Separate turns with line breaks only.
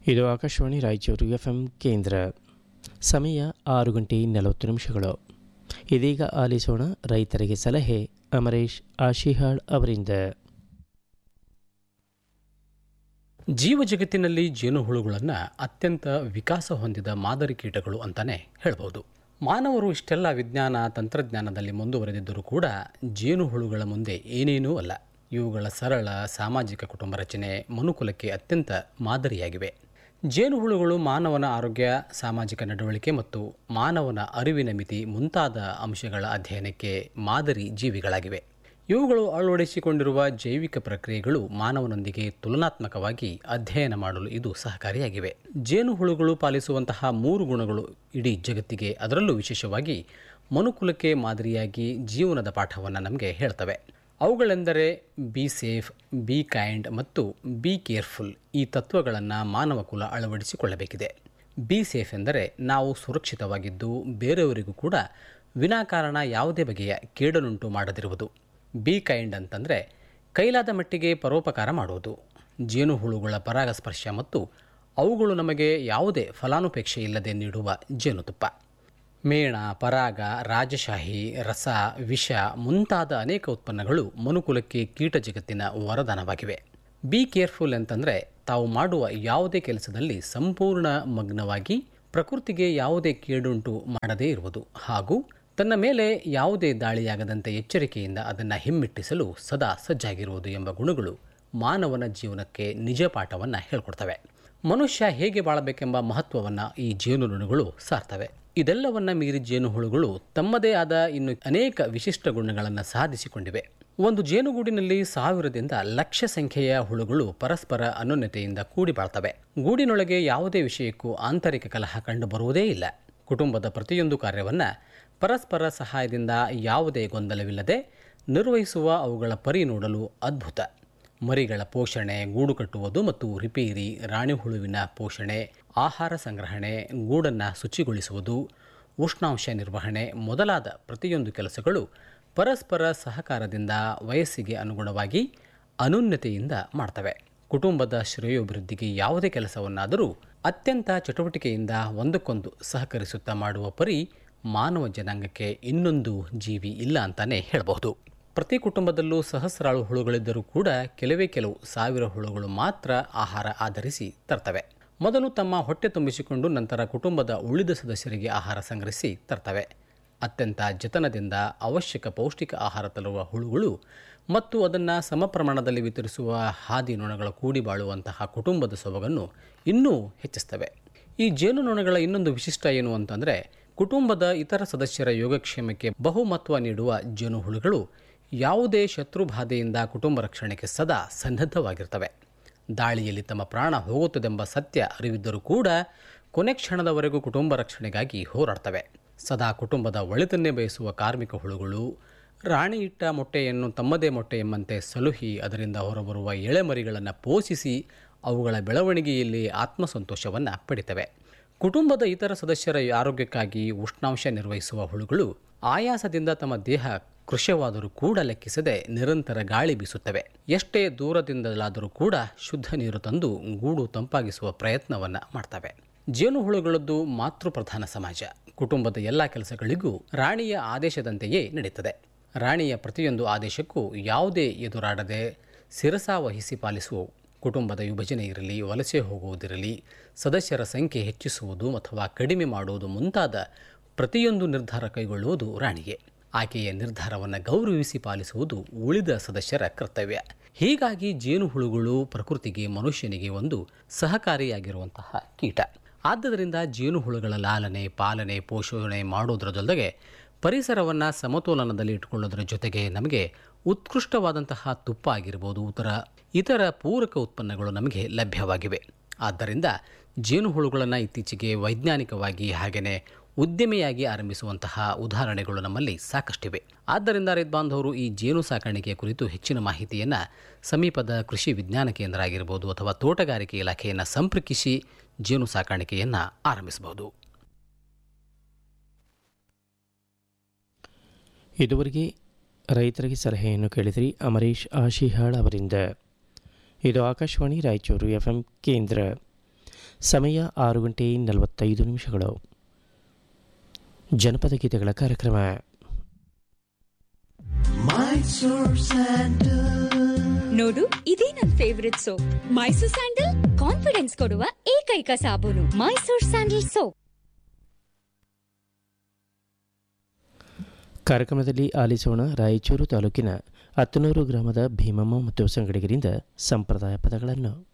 ಇದು ಆಕಾಶವಾಣಿ ರಾಯಚೂರು ಎಫ್ಎಂ ಕೇಂದ್ರ. ಸಮಯ 6:40. ಇದೀಗ ಆಲಿಸೋಣ ರೈತರಿಗೆ ಸಲಹೆ ಅಮರೇಶ್ ಆಶಿಹಾಳ್ ಅವರಿಂದ.
ಜೀವ ಜಗತ್ತಿನಲ್ಲಿ ಜೇನುಹುಳುಗಳನ್ನು ಅತ್ಯಂತ ವಿಕಾಸ ಹೊಂದಿದ ಮಾದರಿ ಕೀಟಗಳು ಅಂತಲೇ ಹೇಳ್ಬೋದು. ಮಾನವರು ಇಷ್ಟೆಲ್ಲ ವಿಜ್ಞಾನ ತಂತ್ರಜ್ಞಾನದಲ್ಲಿ ಮುಂದುವರೆದಿದ್ದರೂ ಕೂಡ ಜೇನುಹುಳುಗಳ ಮುಂದೆ ಏನೇನೂ ಅಲ್ಲ. ಇವುಗಳ ಸರಳ ಸಾಮಾಜಿಕ ಕುಟುಂಬ ರಚನೆ ಮನುಕುಲಕ್ಕೆ ಅತ್ಯಂತ ಮಾದರಿಯಾಗಿವೆ. ಜೇನುಹುಳುಗಳು ಮಾನವನ ಆರೋಗ್ಯ, ಸಾಮಾಜಿಕ ನಡವಳಿಕೆ ಮತ್ತು ಮಾನವನ ಅರಿವಿನ ಮಿತಿ ಮುಂತಾದ ಅಂಶಗಳ ಅಧ್ಯಯನಕ್ಕೆ ಮಾದರಿ ಜೀವಿಗಳಾಗಿವೆ. ಇವುಗಳು ಅಳವಡಿಸಿಕೊಂಡಿರುವ ಜೈವಿಕ ಪ್ರಕ್ರಿಯೆಗಳು ಮಾನವನೊಂದಿಗೆ ತುಲನಾತ್ಮಕವಾಗಿ ಅಧ್ಯಯನ ಮಾಡಲು ಇದು ಸಹಕಾರಿಯಾಗಿವೆ. ಜೇನುಹುಳುಗಳು ಪಾಲಿಸುವಂತಹ 3 ಗುಣಗಳು ಇಡೀ ಜಗತ್ತಿಗೆ, ಅದರಲ್ಲೂ ವಿಶೇಷವಾಗಿ ಮನುಕುಲಕ್ಕೆ ಮಾದರಿಯಾಗಿ ಜೀವನದ ಪಾಠವನ್ನು ನಮಗೆ ಹೇಳ್ತವೆ. ಅವುಗಳೆಂದರೆ ಬಿ ಸೇಫ್, ಬಿ ಕೈಂಡ್ ಮತ್ತು ಬಿ ಕೇರ್ಫುಲ್. ಈ ತತ್ವಗಳನ್ನು ಮಾನವ ಕುಲ ಅಳವಡಿಸಿಕೊಳ್ಳಬೇಕಿದೆ. ಬಿ ಸೇಫ್ ಎಂದರೆ ನಾವು ಸುರಕ್ಷಿತವಾಗಿದ್ದು ಬೇರೆಯವರಿಗೂ ಕೂಡ ವಿನಾಕಾರಣ ಯಾವುದೇ ಬಗೆಯ ಕೇಡನುಂಟು ಮಾಡದಿರುವುದು. ಬಿ ಕೈಂಡ್ ಅಂತಂದರೆ ಕೈಲಾದ ಮಟ್ಟಿಗೆ ಪರೋಪಕಾರ ಮಾಡುವುದು. ಜೇನುಹುಳುಗಳ ಪರಾಗಸ್ಪರ್ಶ ಮತ್ತು ಅವುಗಳು ನಮಗೆ ಯಾವುದೇ ಫಲಾನುಪೇಕ್ಷೆ ಇಲ್ಲದೆ ನೀಡುವ ಜೇನುತುಪ್ಪ, ಮೇಣ, ಪರಾಗ, ರಾಜಶಾಹಿ, ರಸ, ವಿಷ ಮುಂತಾದ ಅನೇಕ ಉತ್ಪನ್ನಗಳು ಮನುಕುಲಕ್ಕೆ ಕೀಟ ಜಗತ್ತಿನ ವರದಾನವಾಗಿವೆ. ಬಿ ಕೇರ್ಫುಲ್ ಅಂತಂದರೆ ತಾವು ಮಾಡುವ ಯಾವುದೇ ಕೆಲಸದಲ್ಲಿ ಸಂಪೂರ್ಣ ಮಗ್ನವಾಗಿ ಪ್ರಕೃತಿಗೆ ಯಾವುದೇ ಕೇಡುಂಟು ಮಾಡದೇ ಇರುವುದು ಹಾಗೂ ತನ್ನ ಮೇಲೆ ಯಾವುದೇ ದಾಳಿಯಾಗದಂತೆ ಎಚ್ಚರಿಕೆಯಿಂದ ಅದನ್ನು ಹಿಮ್ಮೆಟ್ಟಿಸಲು ಸದಾ ಸಜ್ಜಾಗಿರುವುದು ಎಂಬ ಗುಣಗಳು ಮಾನವನ ಜೀವನಕ್ಕೆ ನಿಜ ಪಾಠವನ್ನು ಹೇಳ್ಕೊಡ್ತವೆ. ಮನುಷ್ಯ ಹೇಗೆ ಬಾಳಬೇಕೆಂಬ ಮಹತ್ವವನ್ನು ಈ ಜೇನುನೊಣಗಳು ಸಾರ್ತವೆ. ಇದೆಲ್ಲವನ್ನ ಮೀರಿ ಜೇನುಹುಳುಗಳು ತಮ್ಮದೇ ಆದ ಇನ್ನು ಅನೇಕ ವಿಶಿಷ್ಟ ಗುಣಗಳನ್ನು ಸಾಧಿಸಿಕೊಂಡಿವೆ. ಒಂದು ಜೇನುಗೂಡಿನಲ್ಲಿ 1000ದಿಂದ ಲಕ್ಷ ಸಂಖ್ಯೆಯ ಹುಳುಗಳು ಪರಸ್ಪರ ಅನ್ಯೋನ್ಯತೆಯಿಂದ ಕೂಡಿ ಬಾಳ್ತವೆ. ಗೂಡಿನೊಳಗೆ ಯಾವುದೇ ವಿಷಯಕ್ಕೂ ಆಂತರಿಕ ಕಲಹ ಕಂಡುಬರುವುದೇ ಇಲ್ಲ. ಕುಟುಂಬದ ಪ್ರತಿಯೊಂದು ಕಾರ್ಯವನ್ನು ಪರಸ್ಪರ ಸಹಾಯದಿಂದ ಯಾವುದೇ ಗೊಂದಲವಿಲ್ಲದೆ ನಿರ್ವಹಿಸುವ ಅವುಗಳ ಪರಿ ನೋಡಲು ಅದ್ಭುತ. ಮರಿಗಳ ಪೋಷಣೆ, ಗೂಡು ಕಟ್ಟುವುದು ಮತ್ತು ರಿಪೇರಿ, ರಾಣಿ ಹುಳುವಿನ ಪೋಷಣೆ, ಆಹಾರ ಸಂಗ್ರಹಣೆ, ಗೂಡನ್ನು ಶುಚಿಗೊಳಿಸುವುದು, ಉಷ್ಣಾಂಶ ನಿರ್ವಹಣೆ ಮೊದಲಾದ ಪ್ರತಿಯೊಂದು ಕೆಲಸಗಳು ಪರಸ್ಪರ ಸಹಕಾರದಿಂದ ವಯಸ್ಸಿಗೆ ಅನುಗುಣವಾಗಿ ಅನ್ಯೋನ್ಯತೆಯಿಂದ ಮಾಡ್ತವೆ. ಕುಟುಂಬದ ಶ್ರೇಯೋಭಿವೃದ್ಧಿಗೆ ಯಾವುದೇ ಕೆಲಸವನ್ನಾದರೂ ಅತ್ಯಂತ ಚಟುವಟಿಕೆಯಿಂದ ಒಂದಕ್ಕೊಂದು ಸಹಕರಿಸುತ್ತಾ ಮಾಡುವ ಪರಿ ಮಾನವ ಜನಾಂಗಕ್ಕೆ ಇನ್ನೊಂದು ಜೀವಿ ಇಲ್ಲ ಅಂತಾನೆ ಹೇಳಬಹುದು. ಪ್ರತಿ ಕುಟುಂಬದಲ್ಲೂ ಸಹಸ್ರಾಳು ಹುಳುಗಳಿದ್ದರೂ ಕೂಡ ಕೆಲವು 1000 ಹುಳುಗಳು ಮಾತ್ರ ಆಹಾರ ಆಧರಿಸಿ ತರ್ತವೆ. ಮೊದಲು ತಮ್ಮ ಹೊಟ್ಟೆ ತುಂಬಿಸಿಕೊಂಡು ನಂತರ ಕುಟುಂಬದ ಉಳಿದ ಸದಸ್ಯರಿಗೆ ಆಹಾರ ಸಂಗ್ರಹಿಸಿ ತರ್ತವೆ. ಅತ್ಯಂತ ಜತನದಿಂದ ಅವಶ್ಯಕ ಪೌಷ್ಟಿಕ ಆಹಾರ ತರುವ ಹುಳುಗಳು ಮತ್ತು ಅದನ್ನು ಸಮ ಪ್ರಮಾಣದಲ್ಲಿ ವಿತರಿಸುವ ಹಾದಿ ನೊಣಗಳ ಕೂಡಿ ಬಾಳುವಂತಹ ಕುಟುಂಬದ ಸೊಬಗನ್ನು ಇನ್ನೂ ಹೆಚ್ಚಿಸ್ತವೆ. ಈ ಜೇನುನೊಣಗಳ ಇನ್ನೊಂದು ವಿಶಿಷ್ಟ ಏನು ಅಂತಂದರೆ, ಕುಟುಂಬದ ಇತರ ಸದಸ್ಯರ ಯೋಗಕ್ಷೇಮಕ್ಕೆ ಬಹುಮಹತ್ವ ನೀಡುವ ಜೇನುಹುಳುಗಳು ಯಾವುದೇ ಶತ್ರುಬಾಧೆಯಿಂದ ಕುಟುಂಬ ರಕ್ಷಣೆಗೆ ಸದಾ ಸನ್ನದ್ಧವಾಗಿರ್ತವೆ. ದಾಳಿಯಲ್ಲಿ ತಮ್ಮ ಪ್ರಾಣ ಹೋಗುತ್ತದೆಂಬ ಸತ್ಯ ಅರಿವಿದ್ದರೂ ಕೂಡ ಕೊನೆ ಕ್ಷಣದವರೆಗೂ ಕುಟುಂಬ ರಕ್ಷಣೆಗಾಗಿ ಹೋರಾಡ್ತವೆ. ಸದಾ ಕುಟುಂಬದ ಒಳಿತನ್ನೇ ಬಯಸುವ ಕಾರ್ಮಿಕ ಹುಳುಗಳು ರಾಣಿ ಇಟ್ಟ ಮೊಟ್ಟೆಯನ್ನು ತಮ್ಮದೇ ಮೊಟ್ಟೆ ಎಂಬಂತೆ ಸಲುಹಿ ಅದರಿಂದ ಹೊರಬರುವ ಎಳೆಮರಿಗಳನ್ನು ಪೋಷಿಸಿ ಅವುಗಳ ಬೆಳವಣಿಗೆಯಲ್ಲಿ ಆತ್ಮಸಂತೋಷವನ್ನು ಪಡಿತವೆ. ಕುಟುಂಬದ ಇತರ ಸದಸ್ಯರ ಆರೋಗ್ಯಕ್ಕಾಗಿ ಉಷ್ಣಾಂಶ ನಿರ್ವಹಿಸುವ ಹುಳುಗಳು ಆಯಾಸದಿಂದ ತಮ್ಮ ದೇಹ ಕೃಶವಾದರೂ ಕೂಡ ಲೆಕ್ಕಿಸದೆ ನಿರಂತರ ಗಾಳಿ ಬೀಸುತ್ತವೆ. ಎಷ್ಟೇ ದೂರದಿಂದಲಾದರೂ ಕೂಡ ಶುದ್ಧ ನೀರು ತಂದು ಗೂಡು ತಂಪಾಗಿಸುವ ಪ್ರಯತ್ನವನ್ನು ಮಾಡ್ತವೆ. ಜೇನುಹುಳುಗಳದ್ದು ಮಾತೃಪ್ರಧಾನ ಸಮಾಜ. ಕುಟುಂಬದ ಎಲ್ಲ ಕೆಲಸಗಳಿಗೂ ರಾಣಿಯ ಆದೇಶದಂತೆಯೇ ನಡೀತದೆ. ರಾಣಿಯ ಪ್ರತಿಯೊಂದು ಆದೇಶಕ್ಕೂ ಯಾವುದೇ ಎದುರಾಡದೆ ಶಿರಸಾವಹಿಸಿ ಪಾಲಿಸುವವು. ಕುಟುಂಬದ ವಿಭಜನೆ ಇರಲಿ, ವಲಸೆ ಹೋಗುವುದಿರಲಿ, ಸದಸ್ಯರ ಸಂಖ್ಯೆ ಹೆಚ್ಚಿಸುವುದು ಅಥವಾ ಕಡಿಮೆ ಮಾಡುವುದು ಮುಂತಾದ ಪ್ರತಿಯೊಂದು ನಿರ್ಧಾರ ಕೈಗೊಳ್ಳುವುದು ರಾಣಿಗೆ. ಆಕೆಯ ನಿರ್ಧಾರವನ್ನು ಗೌರವಿಸಿ ಪಾಲಿಸುವುದು ಉಳಿದ ಸದಸ್ಯರ ಕರ್ತವ್ಯ. ಹೀಗಾಗಿ ಜೇನುಹುಳುಗಳು ಪ್ರಕೃತಿಗೆ, ಮನುಷ್ಯನಿಗೆ ಒಂದು ಸಹಕಾರಿಯಾಗಿರುವಂತಹ ಕೀಟ. ಆದ್ದರಿಂದ ಜೇನುಹುಳುಗಳ ಲಾಲನೆ, ಪಾಲನೆ, ಪೋಷಣೆ ಮಾಡೋದರ ಜೊತೆಗೆ ಪರಿಸರವನ್ನು ಸಮತೋಲನದಲ್ಲಿ ಇಟ್ಟುಕೊಳ್ಳೋದ್ರ ಜೊತೆಗೆ ನಮಗೆ ಉತ್ಕೃಷ್ಟವಾದಂತಹ ತುಪ್ಪ ಆಗಿರ್ಬೋದು, ಇತರ ಪೂರಕ ಉತ್ಪನ್ನಗಳು ನಮಗೆ ಲಭ್ಯವಾಗಿವೆ. ಆದ್ದರಿಂದ ಜೇನುಹುಳುಗಳನ್ನು ಇತ್ತೀಚೆಗೆ ವೈಜ್ಞಾನಿಕವಾಗಿ ಹಾಗೆಯೇ ಉದ್ಯಮಿಯಾಗಿ ಆರಂಭಿಸುವಂತಹ ಉದಾಹರಣೆಗಳು ನಮ್ಮಲ್ಲಿ ಸಾಕಷ್ಟಿವೆ. ಆದ್ದರಿಂದ ರೈತ ಬಾಂಧವರು ಈ ಜೇನು ಸಾಕಾಣಿಕೆಯ ಕುರಿತು ಹೆಚ್ಚಿನ ಮಾಹಿತಿಯನ್ನು ಸಮೀಪದ ಕೃಷಿ ವಿಜ್ಞಾನ ಕೇಂದ್ರ ಆಗಿರ್ಬೋದು ಅಥವಾ ತೋಟಗಾರಿಕೆ ಇಲಾಖೆಯನ್ನು ಸಂಪರ್ಕಿಸಿ ಜೇನು ಸಾಕಾಣಿಕೆಯನ್ನು ಆರಂಭಿಸಬಹುದು.
ಇದುವರೆಗೆ ರೈತರಿಗೆ ಸಲಹೆಯನ್ನು ಕೇಳಿದ್ರಿ ಅಮರೇಶ್ ಆಶಿಹಾಳ್ ಅವರಿಂದ. ಇದು ಆಕಾಶವಾಣಿ ರಾಯಚೂರು ಎಫ್ಎಂ ಕೇಂದ್ರ. ಸಮಯ 6:45. ಜನಪದ ಗೀತೆಗಳ ಕಾರ್ಯಕ್ರಮ.
ನೋಡು, ಇದೇ ನನ್ favourite soap. Mysore sandal confidence ಕೊಡುವ ಏಕೈಕ ಸಾಬೂನು. Mysore sandal soap.
ಕಾರ್ಯಕ್ರಮದಲ್ಲಿ ಆಲಿಸೋಣ ರಾಯಚೂರು ತಾಲೂಕಿನ ಅತ್ತನೂರು ಗ್ರಾಮದ ಭೀಮಮ್ಮ ಮತ್ತು ಸಂಗಡಿಗರಿಂದ ಸಂಪ್ರದಾಯ ಪದಗಳನ್ನು.